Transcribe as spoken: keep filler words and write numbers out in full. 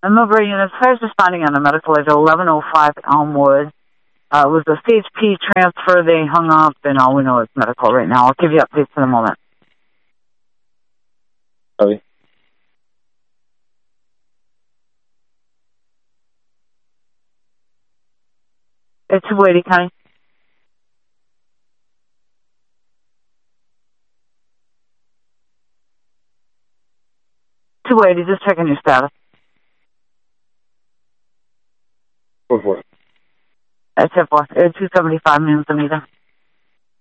Millbrae units, fires responding on a medical at eleven oh five Elmwood. Uh, it was a stage P transfer. They hung up, and all we know is medical right now. I'll give you updates in a moment. Okay. It's two eighty, Connie. two eighty, just checking your status. Four four. That's it, four. two seventy-five, Minnesota.